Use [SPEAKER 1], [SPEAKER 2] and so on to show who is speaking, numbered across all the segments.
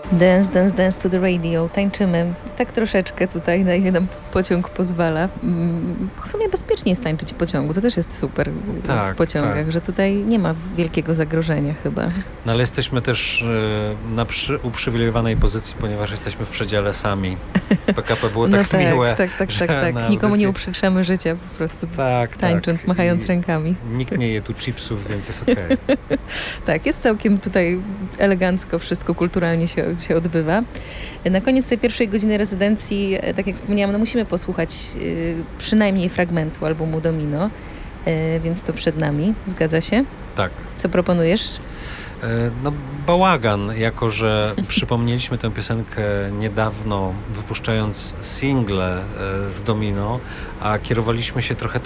[SPEAKER 1] Dance, dance, dance to the radio. Tańczymy tak troszeczkę tutaj, na ile nam pociąg pozwala. W sumie bezpiecznie jest tańczyć w pociągu. To też jest super w pociągach, że tutaj nie ma wielkiego zagrożenia chyba.
[SPEAKER 2] No ale jesteśmy też na uprzywilejowanej pozycji, ponieważ jesteśmy w przedziale sami. PKP było tak miłe.
[SPEAKER 1] Tak. Nikomu nie uprzykrzamy życia po prostu tańcząc, machając rękami.
[SPEAKER 2] Nikt nie je tu chipsów, więc jest okej.
[SPEAKER 1] Tak, jest całkiem tutaj elegancko, wszystko kulturalnie się odbywa. Na koniec tej pierwszej godziny rezydencji, tak jak wspomniałam, no musimy posłuchać przynajmniej fragmentu albumu Domino, więc to przed nami. Zgadza się? Tak. Co proponujesz?
[SPEAKER 2] No bałagan, jako że przypomnieliśmy tę piosenkę niedawno, wypuszczając single z Domino, a kierowaliśmy się trochę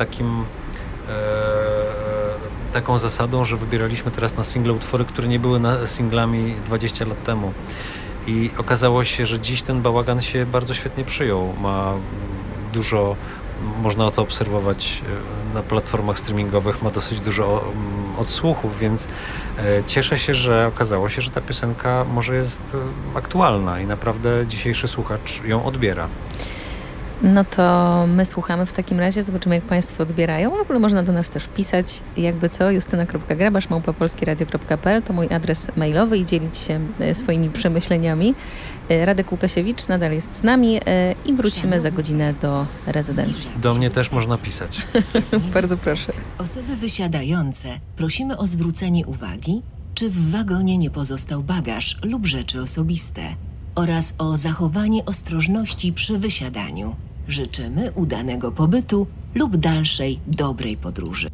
[SPEAKER 2] taką zasadą, że wybieraliśmy teraz na single utwory, które nie były singlami 20 lat temu. I okazało się, że dziś ten bałagan się bardzo świetnie przyjął. Ma dużo, można to obserwować na platformach streamingowych, ma dosyć dużo odsłuchów, więc cieszę się, że okazało się, że ta piosenka może jest aktualna i naprawdę dzisiejszy słuchacz ją odbiera.
[SPEAKER 1] No to my słuchamy w takim razie, zobaczymy jak Państwo odbierają, ale można do nas też pisać, jakby co, justyna.grabasz@polskieradio.pl to mój adres mailowy i dzielić się swoimi przemyśleniami. Radek Łukasiewicz nadal jest z nami i wrócimy za godzinę do rezydencji.
[SPEAKER 2] Do mnie też można pisać.
[SPEAKER 1] Bardzo proszę.
[SPEAKER 3] Osoby wysiadające prosimy o zwrócenie uwagi, czy w wagonie nie pozostał bagaż lub rzeczy osobiste oraz o zachowanie ostrożności przy wysiadaniu. Życzymy udanego pobytu lub dalszej dobrej podróży.